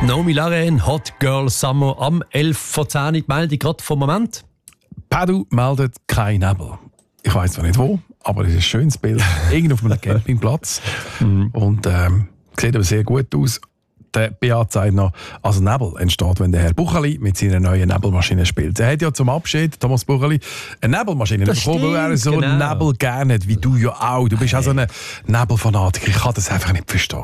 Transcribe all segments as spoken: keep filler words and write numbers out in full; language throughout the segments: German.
Naomi Laren, Hot Girl Summer am elf vor zehn. Die Meldung gerade vom Moment. Padu meldet kein Nebel. Ich weiss zwar nicht wo, aber es ist ein schönes Bild. Irgendwo auf einem Campingplatz. Und ähm, sieht aber sehr gut aus. Der B A zeigt noch, also Nebel entsteht, wenn der Herr Bucheli mit seiner neuen Nebelmaschine spielt. Er hat ja zum Abschied, Thomas Bucheli, eine Nebelmaschine bekommen, weil er so genau. Nebel gerne hat, wie du ja auch. Du bist auch so ein Nebelfanatiker. Ich kann das einfach nicht verstehen.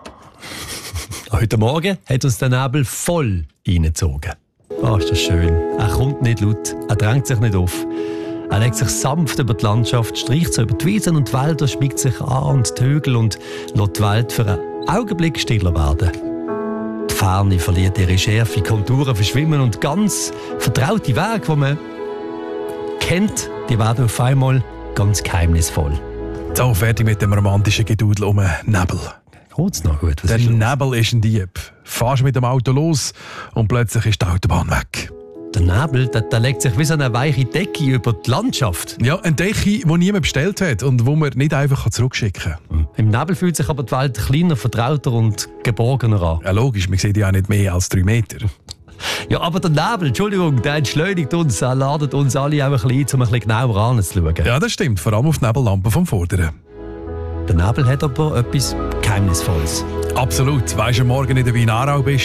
Heute Morgen hat uns der Nebel voll reingezogen. Oh, ist das schön. Er kommt nicht laut, er drängt sich nicht auf. Er legt sich sanft über die Landschaft, streicht so über die Wiesen und die Wälder, schmiegt sich an und die Hügel und lässt die Welt für einen Augenblick stiller werden. Die Ferne verliert ihre Schärfe, Konturen verschwimmen und ganz vertraute Wege, die man kennt, die werden auf einmal ganz geheimnisvoll. So, fertig mit dem romantischen Gedudel um den Nebel. Geht's noch gut? Was Der ist los? Nebel ist ein Dieb. Fahrst mit dem Auto los und plötzlich ist die Autobahn weg. Der Nebel, der, der legt sich wie so eine weiche Decke über die Landschaft. Ja, eine Decke, die niemand bestellt hat und die man nicht einfach zurückschicken kann. Im Nebel fühlt sich aber die Welt kleiner, vertrauter und geborgener an. Ja, logisch, man sieht ja auch nicht mehr als drei Meter. Ja, aber der Nebel, Entschuldigung, der entschleunigt uns, er ladet uns alle auch ein bisschen ein, um ein bisschen genauer anzuschauen. Ja, das stimmt, vor allem auf die Nebellampe vom Vorderen. Der Nebel hat aber etwas Geheimnisvolles. Absolut. Weisst du, morgen in der Wien Aarau bist,